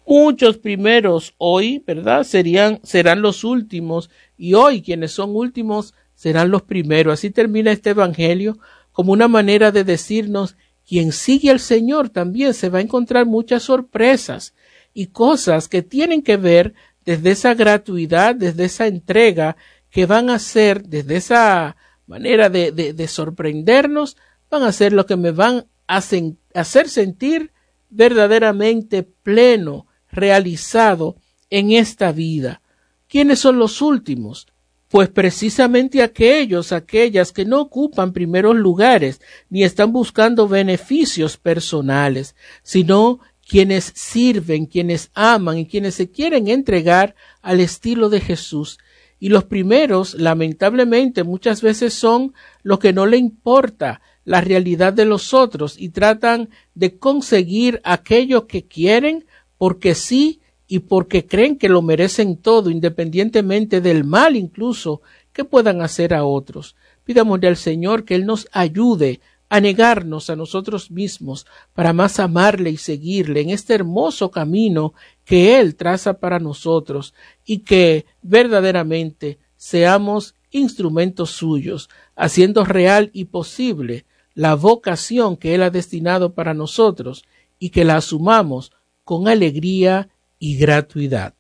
Muchos primeros hoy, ¿verdad? Serán los últimos, y hoy quienes son últimos serán los primeros. Así termina este evangelio como una manera de decirnos, quien sigue al Señor también se va a encontrar muchas sorpresas y cosas que tienen que ver desde esa gratuidad, desde esa entrega que van a ser, desde esa manera de sorprendernos, van a ser lo que me van a hacer sentir verdaderamente pleno, realizado en esta vida. ¿Quiénes son los últimos? Pues precisamente aquellas que no ocupan primeros lugares, ni están buscando beneficios personales, sino quienes sirven, quienes aman y quienes se quieren entregar al estilo de Jesús. Y los primeros, lamentablemente, muchas veces son los que no le importa la realidad de los otros y tratan de conseguir aquello que quieren porque sí y porque creen que lo merecen todo, independientemente del mal incluso que puedan hacer a otros. Pidámosle al Señor que Él nos ayude a negarnos a nosotros mismos para más amarle y seguirle en este hermoso camino que Él traza para nosotros y que verdaderamente seamos instrumentos suyos, haciendo real y posible la vocación que Él ha destinado para nosotros y que la asumamos con alegría y gratuidad.